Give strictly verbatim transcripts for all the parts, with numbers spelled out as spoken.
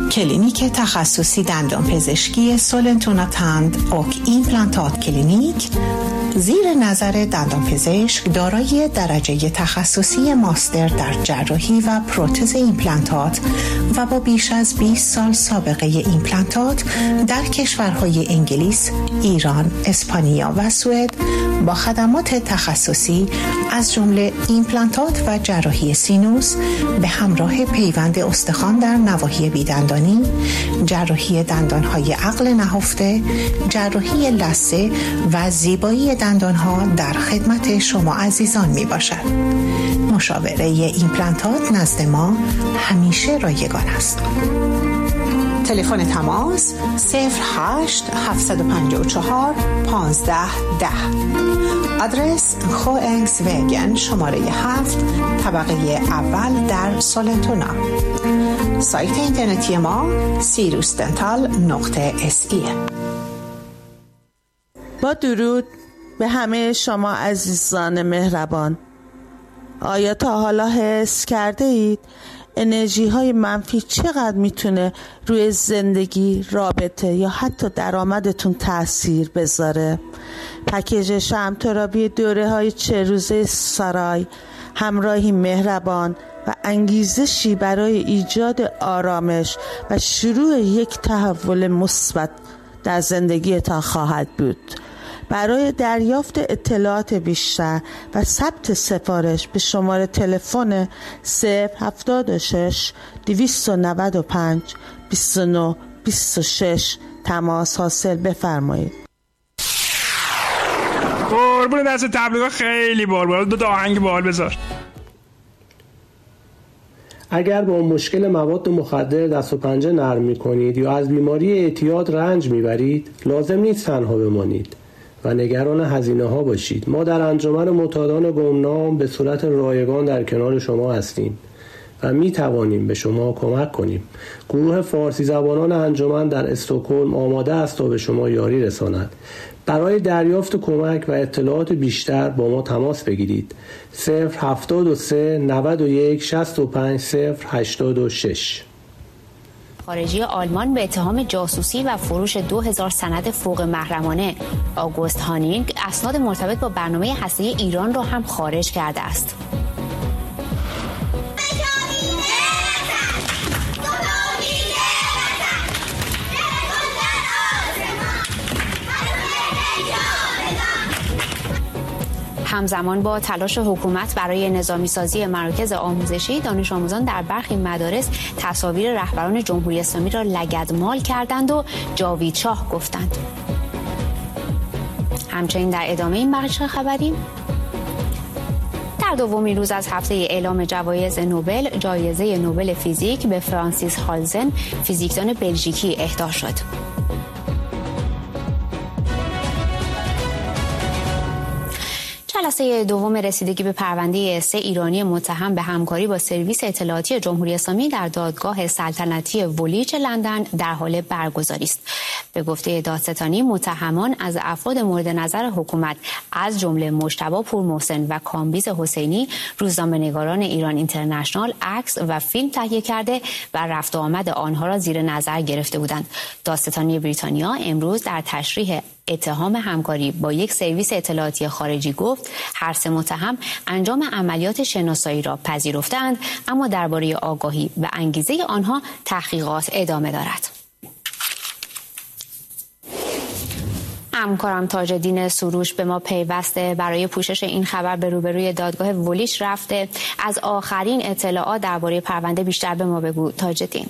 کلینیک تخصصی دندانپزشکی سولنتونا تند اوک ایمپلانتات کلینیک زیر نظر دندانپزشک دارای درجه تخصصی ماستر در جراحی و پروتز ایمپلانتات و با بیش از بیست سال سابقه ایمپلانتات در کشورهای انگلیس، ایران، اسپانیا و سوئد با خدمات تخصصی از جمله ایمپلانتات و جراحی سینوس به همراه پیوند استخوان در نواحی بیدندانی، جراحی دندانهای عقل نهفته، جراحی لثه و زیبایی دندانها در خدمت شما عزیزان می باشد. مشاوره ایمپلانتات نزد ما همیشه رایگان است. تلفن تماس صفر هشت هفت پنج چهار پانزده ده. آدرس خوئنگس وگن شماره هفت طبقه اول در سولنتونا. سایت اینترنتی ما سیروس دنتال نقطه اس ای. با درود به همه شما عزیزان مهربان. آیا تا حالا حس کرده اید انرژی های منفی چقدر میتونه روی زندگی، رابطه یا حتی درآمدتون تأثیر بذاره؟ پکیج شمترابی دوره های چه روزه سارای همراهی مهربان و انگیزشی برای ایجاد آرامش و شروع یک تحول مثبت در زندگیتان خواهد بود. برای دریافت اطلاعات بیشتر و ثبت سفارش به شماره تلفن صفر هفتاد و شش دویست و نود و پنج بیست و نه بیست و شش تماس حاصل بفرمایید. قربون دست تبلیغات خیلی بال بال. دو تا آهنگ بال بذار. اگر با مشکل مواد مخدر دست و پنجه نرم می‌کنید یا از بیماری اعتیاد رنج می‌برید، لازم نیست تنها بمانید و نگران هزینه ها باشید. ما در انجمن معتادان گمنام به صورت رایگان در کنار شما هستیم و می توانیم به شما کمک کنیم. گروه فارسی زبانان انجمن در استکهلم آماده است تا به شما یاری رساند. برای دریافت کمک و اطلاعات بیشتر با ما تماس بگیرید. صفر هفتاد و سه نود و یک شصت و پنج صفر هشتاد و شش. خارجی آلمان به اتهام جاسوسی و فروش دو هزار سند فوق محرمانه آگوست هانینگ اسناد مرتبط با برنامه هسته‌ای ایران را هم خارج کرده است. همزمان با تلاش حکومت برای نظامی سازی مراکز آموزشی، دانش آموزان در برخی مدارس تصاویر رهبران جمهوری اسلامی را لگدمال کردند و جاوید شاه گفتند. همچنین در ادامه این بخش خبری در دومین روز از هفته اعلام جوایز نوبل، جایزه نوبل فیزیک به فرانسیس هالزن، فیزیکدان بلژیکی اهدا شد. جلسه دوم رسیدگی به پرونده سه ایرانی متهم به همکاری با سرویس اطلاعاتی جمهوری اسلامی در دادگاه سلطنتی وولیچ لندن در حال برگزاری است. به گفته دادستانی، متهمان از افراد مورد نظر حکومت از جمله مجتبی پورمحسن و کامبیز حسینی، روزنامه‌نگاران ایران اینترنشنال عکس و فیلم تهیه کرده و رفت و آمد آنها را زیر نظر گرفته بودند. دادستانی بریتانیا امروز در تشریح اتهام همکاری با یک سرویس اطلاعاتی خارجی گفت هر سه متهم انجام عملیات شناسایی را پذیرفتند، اما درباره آگاهی و انگیزه آنها تحقیقات ادامه دارد. همکارم تاج‌الدین سروش به ما پیوسته. برای پوشش این خبر به روبروی دادگاه وولیچ رفته. از آخرین اطلاعات درباره پرونده بیشتر به ما بگو تاج‌الدین.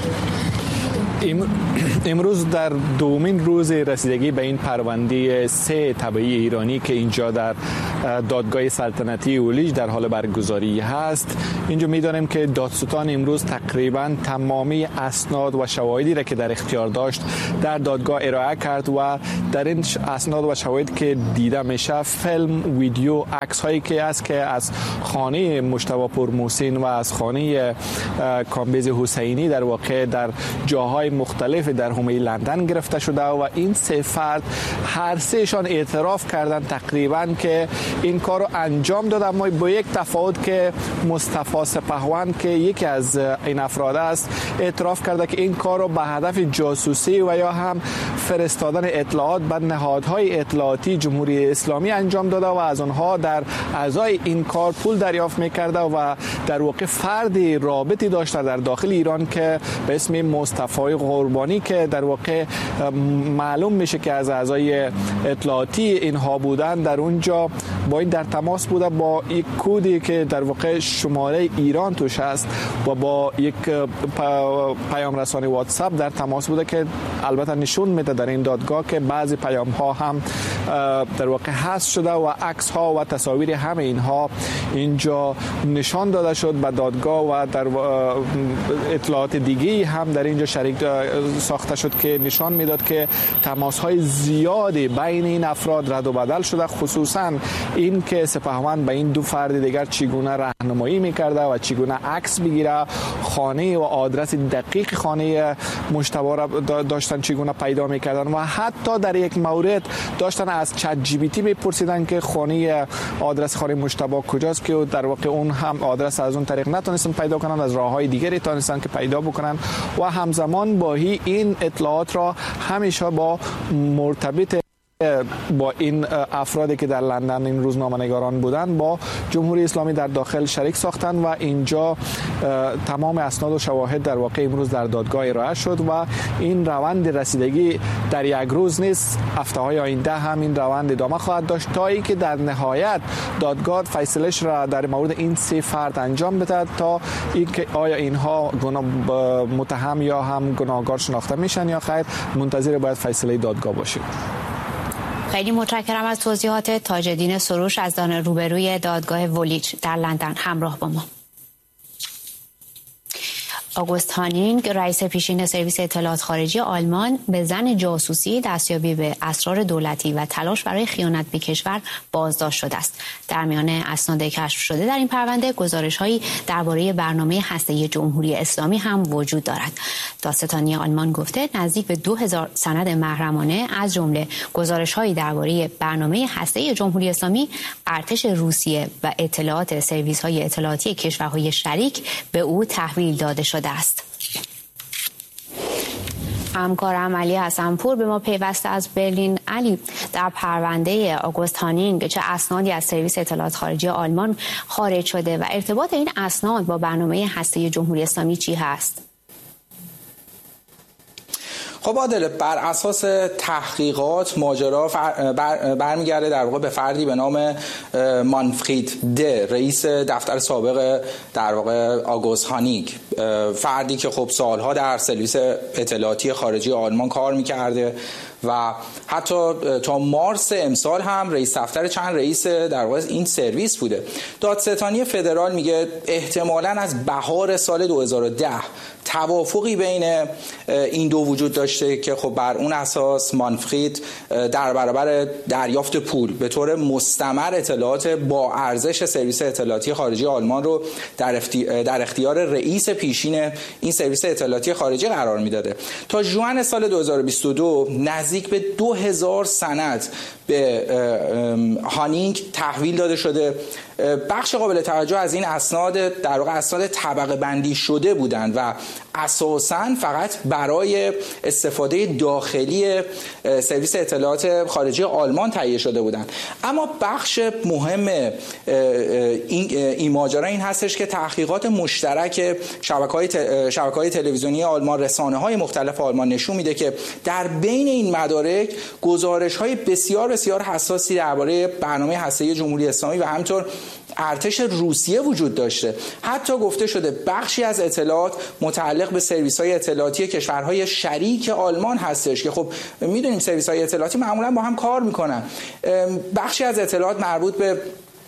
امروز در دومین روز رسیدگی به این پرونده سه تبعی ایرانی که اینجا در دادگاه سلطنتی وولیچ در حال برگزاری هست، اینجا می‌دانیم که دادستان امروز تقریباً تمامی اسناد و شواهدی را که در اختیار داشت در دادگاه ارائه کرد و در این اسناد و شواهد که دیده میشه، فیلم، ویدیو، عکس هایی که است که از خانه مجتبی پورمحسن و از خانه کامبیز حسینی در واقع در جاهای مختلف در حومه لندن گرفته شده و این سه فرد هر سهشان اعتراف کردن تقریبا که این کار رو انجام دادن، اما با یک تفاوت که مصطفی سپهوند که یکی از این افراد است اعتراف کرده که این کار رو به هدف جاسوسی و یا هم فرستادن اطلاعات به نهادهای اطلاعاتی جمهوری اسلامی انجام داده و از آنها در ازای این کار پول دریافت میکرده و در واقع فردی رابطی داشته در داخل ایران که به اسم مصطفی قربانی که در واقع معلوم میشه که از اعضای اطلاعاتی اینها بودن، در اونجا با این در تماس بوده با یک کودی که در واقع شماره ایران توش هست و با یک پیام رسانی واتساپ در تماس بوده که البته نشون میده در این دادگاه که بعضی پیام ها هم در واقع حذف شده و عکس ها و تصاویر همه اینها اینجا نشان داده شد به دادگاه و در اطلاعات دیگه هم در اینجا شریک ساخته شد که نشان میداد که تماس های زیادی بین این افراد رد و بدل شده، خصوصا این که سپهوند به این دو فرد دیگر چگونه راهنمایی میکرده و چگونه عکس بگیره، خانه و آدرس دقیق خانه مجتبی را داشتن چگونه پیدا میکردن و حتی در یک مورد داشتن از چت جی پی تی میپرسیدن که خانه آدرس خانه مجتبی کجاست که در واقع اون هم آدرس از اون طریق نتونستن پیدا کنن، از راههای دیگری تونستن که پیدا بکنن و همزمان با این اطلاعات را همیشه با مرتبط با این افرادی که در لندن این روزنامه‌نگاران بودند با جمهوری اسلامی در داخل شریک ساختن و اینجا تمام اسناد و شواهد در واقع امروز در دادگاه ارائه شد و این روند رسیدگی در یک روز نیست، هفته‌های آینده هم این روند ادامه خواهد داشت تا اینکه در نهایت دادگاه فیصلهش را در مورد این سه فرد انجام بده تا اینکه آیا اینها متهم یا هم گناهکار شناخته میشن یا خیر. منتظر باید فیصله دادگاه باشیم. خیلی متشکرم از توضیحات. تاج‌الدین سروش از دان روبروی دادگاه ولیچ در لندن همراه با ما. آگوست هانینگ رئیس پیشین سرویس اطلاعات خارجی آلمان به زن جاسوسی، دستیابی به اسرار دولتی و تلاش برای خیانت به کشور بازداشت شده است. در میان اسناد کشف شده در این پرونده گزارش‌هایی درباره برنامه هسته‌ای جمهوری اسلامی هم وجود دارد. دادستانی آلمان گفته نزدیک به دو هزار سند محرمانه از جمله گزارش‌هایی درباره برنامه هسته‌ای جمهوری اسلامی، ارتش روسیه و اطلاعات سرویس‌های اطلاعاتی کشورهای شریک به او تحویل داده شده است. همکار عملی حسنپور به ما پیوسته از برلین. علی، در پرونده آگوست هانینگ چه اسنادی از سرویس اطلاعات خارجی آلمان خارج شده و ارتباط این اسناد با برنامه هسته‌ای جمهوری اسلامی چی هست؟ خب عادل، بر اساس تحقیقات ماجرا بر برمیگرده در واقع به فردی به نام مانفرید د، رئیس دفتر سابق در واقع آگوست هانینگ، فردی که خب سالها در سرویس اطلاعاتی خارجی آلمان کار میکرده و حتی تا مارس امسال هم رئیس دفتر چند رئیس در واقع این سرویس بوده. دادستانی فدرال میگه احتمالاً از بهار سال دو هزار و ده توافقی بین این دو وجود داشته که خب بر اون اساس مانفرید در برابر دریافت پول به طور مستمر اطلاعات با ارزش سرویس اطلاعاتی خارجی آلمان رو در در اختیار رئیس پیشین این سرویس اطلاعاتی خارجی قرار میداده. تا ژوئن سال دو هزار و بیست و دو نزدیک به دو هزار سند به هانینگ تحویل داده شده. بخش قابل توجه از این اسناد در واقع اسناد طبقه بندی شده بودند و اساساً فقط برای استفاده داخلی سرویس اطلاعات خارجی آلمان تهیه شده بودند. اما بخش مهم این این ماجرا این هستش که تحقیقات مشترک شبکه‌های شبکه‌های تلویزیونی آلمان، رسانه‌های مختلف آلمان نشون میده که در بین این مدارک گزارش‌های بسیار بسیار حساسی درباره برنامه هسته‌ای جمهوری اسلامی و همینطور ارتش روسیه وجود داشته. حتی گفته شده بخشی از اطلاعات متعلق به سرویس‌های اطلاعاتی کشورهای شریک آلمان هستش که خب میدونیم سرویس‌های اطلاعاتی معمولا با هم کار میکنن. بخشی از اطلاعات مربوط به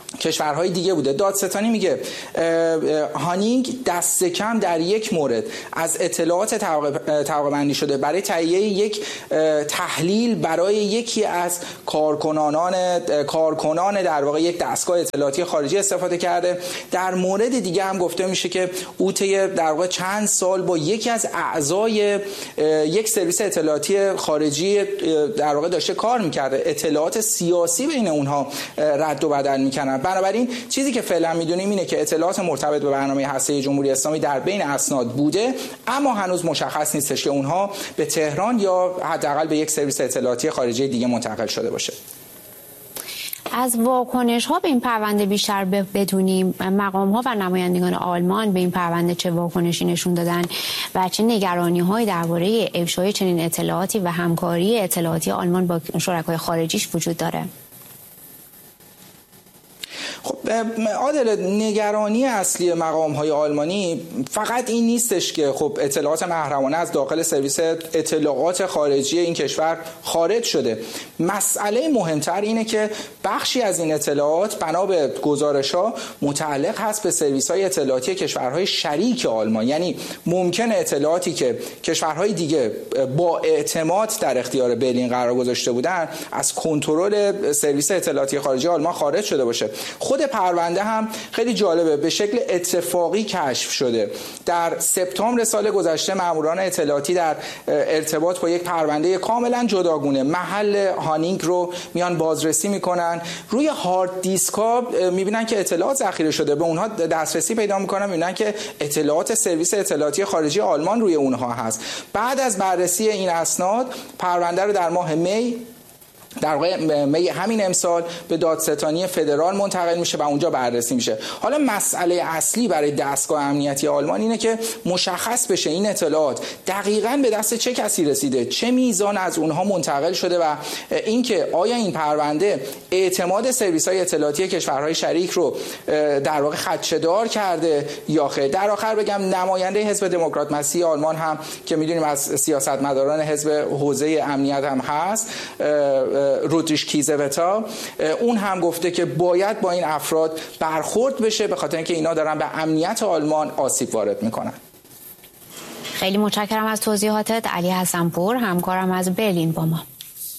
کشورهای دیگه بوده. دادستانی میگه هانینگ دست کم در یک مورد از اطلاعات طبقه بندی شده برای تهیه یک تحلیل برای یکی از کارکنانان کارکنان در واقع یک دستگاه اطلاعاتی خارجی استفاده کرده. در مورد دیگه هم گفته میشه که او طی در واقع چند سال با یکی از اعضای یک سرویس اطلاعاتی خارجی در واقع داشته کار میکرده، اطلاعات سیاسی بین اونها رد و بدل میکنن. بنابراین چیزی که فعلا میدونیم اینه که اطلاعات مرتبط به برنامه هسته‌ای جمهوری اسلامی در بین اسناد بوده، اما هنوز مشخص نیستش که اونها به تهران یا حداقل به یک سرویس اطلاعاتی خارجی دیگه منتقل شده باشه. از واکنش ها به این پرونده بیشتر بدونیم. مقام ها و نمایندگان آلمان به این پرونده چه واکنشی نشون دادن و چه نگرانی هایی درباره افشای چنین اطلاعاتی و همکاری اطلاعاتی آلمان با شرکای خارجیش وجود داره؟ خب عادل، نگرانی اصلی مقام‌های آلمانی فقط این نیستش که خب اطلاعات محرمانه از داخل سرویس اطلاعات خارجی این کشور خارج شده. مسئله مهمتر اینه که بخشی از این اطلاعات بنا به گزارش‌ها متعلق هست به سرویس‌های اطلاعاتی کشورهای شریک آلمان. یعنی ممکنه اطلاعاتی که کشورهای دیگه با اعتماد در اختیار برلین قرار گذاشته بودن از کنترل سرویس اطلاعاتی خارجی آلمان خارج شده باشه. خود پرونده هم خیلی جالبه، به شکل اتفاقی کشف شده. در سپتامبر سال گذشته ماموران اطلاعاتی در ارتباط با یک پرونده کاملا جداگونه محل هانینگ رو میان بازرسی میکنن. روی هارد دیسک ها میبینن که اطلاعات ذخیره شده، به اونها دسترسی پیدا میکنن، میبینن که اطلاعات سرویس اطلاعاتی خارجی آلمان روی اونها هست. بعد از بررسی این اسناد پرونده رو در ماه می در واقع می همین امسال به دادستانی فدرال منتقل میشه و اونجا بررسی میشه. حالا مسئله اصلی برای دستگاه امنیتی آلمان اینه که مشخص بشه این اطلاعات دقیقاً به دست چه کسی رسیده، چه میزان از اونها منتقل شده و اینکه آیا این پرونده اعتماد سرویس‌های اطلاعاتی کشورهای شریک رو در واقع خدشه‌دار کرده یا خیر. در آخر بگم نماینده حزب دموکرات مسیحی آلمان هم که میدونیم از سیاستمداران حزب حوزه امنیت هم هست، رودریش کیزوتا، اون هم گفته که باید با این افراد برخورد بشه به خاطر اینکه اینا دارن به امنیت آلمان آسیب وارد میکنن. خیلی متشکرم از توضیحاتت علی حسن‌پور، همکارم از برلین با ما.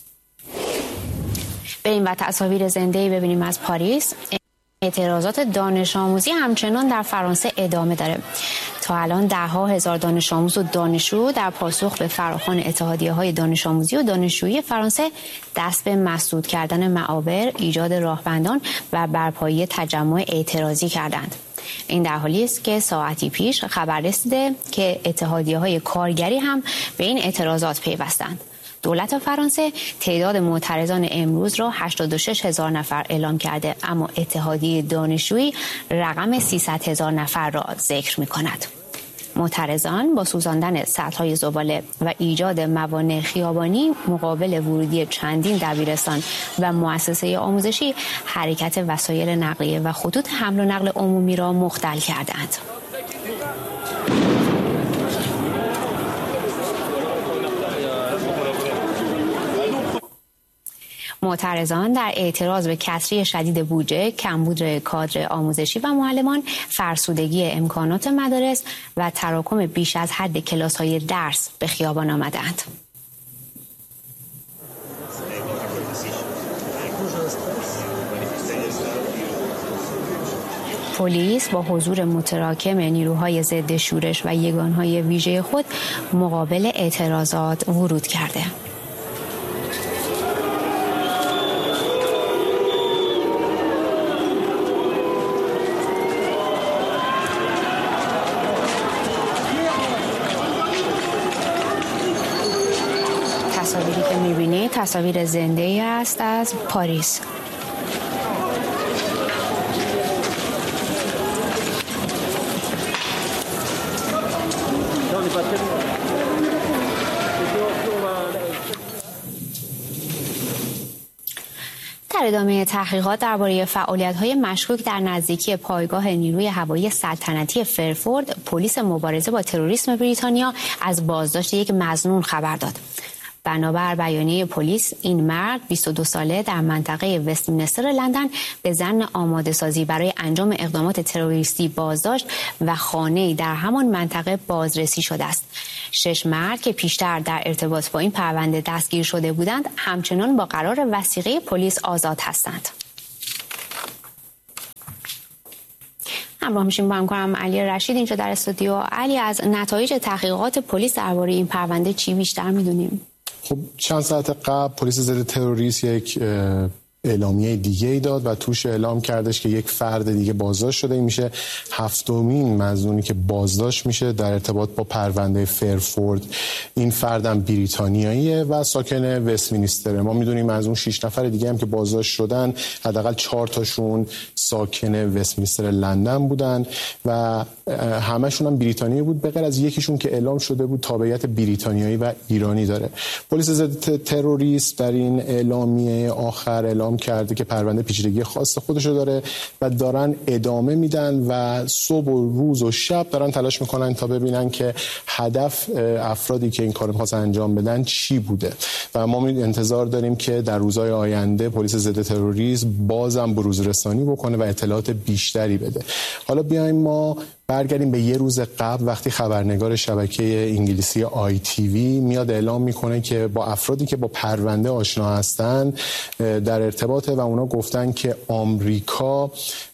بریم و تصاویر زنده‌ای ببینیم از پاریس. اعتراضات دانش آموزی همچنان در فرانسه ادامه داره. تا الان ده‌ها هزار دانش آموز و دانشجو در پاسخ به فراخوان اتحادیه‌های دانش آموزی و دانشجویی فرانسه دست به مسدود کردن معابر، ایجاد راهبندان و برپایی تجمع اعتراضی کردند. این در حالی است که ساعتی پیش خبر رسیده که اتحادیه‌های کارگری هم به این اعتراضات پیوستند. دولت فرانسه تعداد معترضان امروز را هشتاد و شش هزار نفر اعلام کرده، اما اتحادیه دانشجویی رقم سیصد هزار نفر را ذکر می‌کند. معترضان با سوزاندن سطل‌های زباله و ایجاد موانع خیابانی مقابل ورودی چندین دبیرستان و مؤسسه آموزشی حرکت وسایل نقلیه و خطوط حمل و نقل عمومی را مختل کردند. معترضان در اعتراض به کسری شدید بودجه، کمبود کادر آموزشی و معلمان، فرسودگی امکانات مدارس و تراکم بیش از حد کلاس‌های درس به خیابان آمدند. پلیس با حضور متراکم نیروهای ضد شورش و یگانهای ویژه خود مقابل اعتراضات ورود کرده. تصاویری که می‌بینید تصاویر زنده‌ای است از پاریس. در ادامه تحقیقات درباره فعالیت‌های مشکوک در نزدیکی پایگاه نیروی هوایی سلطنتی فرفورد، پلیس مبارزه با تروریسم بریتانیا از بازداشت یک مظنون خبر داد. بنابر بیانیه پلیس این مرد بیست و دو ساله در منطقه وستمینستر لندن به ظن آماده سازی برای انجام اقدامات تروریستی بازداشت و خانه‌ای در همان منطقه بازرسی شده است. شش مرد که پیشتر در ارتباط با این پرونده دستگیر شده بودند همچنان با قرار وثیقه پلیس آزاد هستند. همراه میشیم با همکارم علی رشید اینجا در استودیو. علی، از نتایج تحقیقات پلیس درباره این پرونده چی بیشتر میدونیم؟ خب چند ساعت قبل پلیس ضد تروریسم یک اعلامیه دیگه ای داد و توش اعلام کردش که یک فرد دیگه بازداشت شده. این میشه هفتمین مظنونی که بازداشت میشه در ارتباط با پرونده فرفورد. این فردم بریتانیاییه و ساکن وستمینستر. ما میدونیم از اون شش نفر دیگه هم که بازداشت شدن حداقل چهار تاشون ساکن وستمینستر لندن بودن و همشون هم بریتانیایی بود به غیر از یکیشون که اعلام شده بود تابعیت بریتانیایی و ایرانی داره. پلیس ضد تروریسم در این اعلامیه آخر اعلام کرده که پرونده پیچیدگی خاص خودشو داره و دارن ادامه میدن و صبح و روز و شب دارن تلاش میکنن تا ببینن که هدف افرادی که این کارو می‌خواستن انجام بدن چی بوده و ما انتظار داریم که در روزهای آینده پلیس ضد تروریسم بازم بروز رسانی بکنه و اطلاعات بیشتری بده. حالا بیایم ما برگردیم به یه روز قبل وقتی خبرنگار شبکه انگلیسی آی تی وی میاد اعلام میکنه که با افرادی که با پرونده آشنا هستن در ارتباطه و اونا گفتن که آمریکا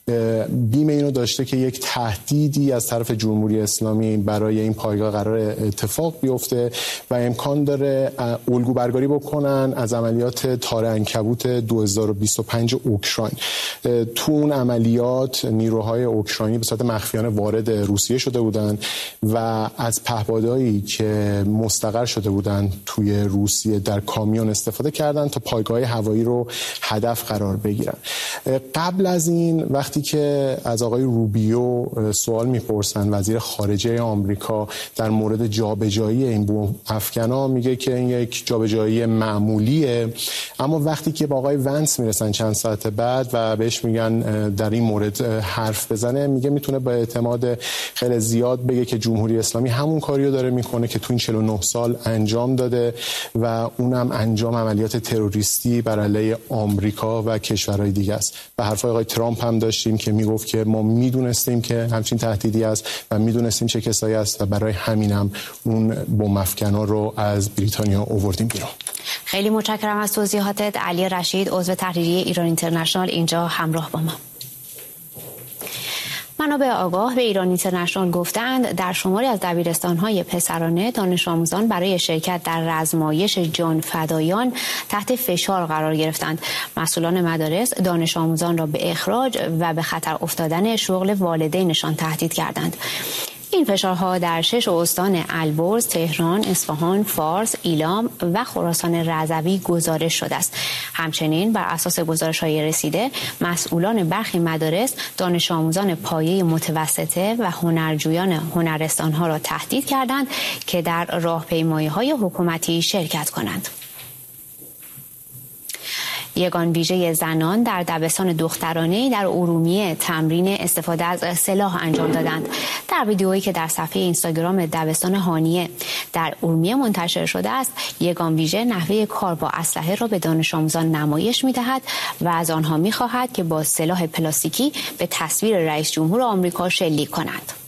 بیم اینو داشته که یک تهدیدی از طرف جمهوری اسلامی برای این پایگاه قرار اتفاق بیفته و امکان داره الگو برداری بکنن از عملیات تار عنکبوت دو هزار و بیست و پنج اوکراین. تو اون عملیات نیروهای اوکراینی به صورت مخفیانه وارد روسیه شده بودن و از پهپادهایی که مستقر شده بودن توی روسیه در کامیون استفاده کردن تا پایگاه هوایی رو هدف قرار بگیرن. قبل از این وقتی که از آقای روبیو سوال میپرسن وزیر خارجه آمریکا در مورد جابجایی این بمب افکنا میگه که این یک جابجایی معمولیه، اما وقتی که با آقای ونس میرسن چند ساعت بعد و بهش میگن در این مورد حرف بزنه میگه میتونه با اعتماد خیلی زیاد بگه که جمهوری اسلامی همون کاریو داره میکنه که تو این چهل و نه سال انجام داده و اونم انجام عملیات تروریستی بر علیه آمریکا و کشورهای دیگه است. و حرفای آقای ترامپ هم داشتیم که میگفت که ما میدونستیم که همچین تهدیدی است و میدونستیم چه کسایی است و برای همینم اون بمب افکنا رو از بریتانیا آوردیم بیرون. خیلی متشکرم از توضیحاتت علی رشید، عضو تحریریه ایران اینترنشنال اینجا همراه با ما. منابع آگاه به ایران اینترنشنال گفتند در شماری از دبیرستان‌های پسرانه دانش آموزان برای شرکت در رزمایش جان فدایان تحت فشار قرار گرفتند. مسئولان مدارس دانش آموزان را به اخراج و به خطر افتادن شغل والدینشان تهدید کردند. این فشارها در شش استان البرز، تهران، اصفهان، فارس، ایلام و خراسان رضوی گزارش شده است. همچنین بر اساس گزارش‌های رسیده، مسئولان برخی مدارس دانش آموزان پایه متوسطه و هنرجویان هنرستان‌ها را تهدید کردند که در راهپیمایی‌های حکومتی شرکت کنند. یگان ویژه زنان در دبستان دخترانه در ارومیه تمرین استفاده از سلاح انجام دادند. در ویدئویی که در صفحه اینستاگرام دبستان هانیه در ارومیه منتشر شده است، یگان ویژه نحوه کار با اسلحه را به دانش آموزان نمایش می‌دهد و از آنها می‌خواهد که با سلاح پلاستیکی به تصویر رئیس جمهور آمریکا شلیک کنند.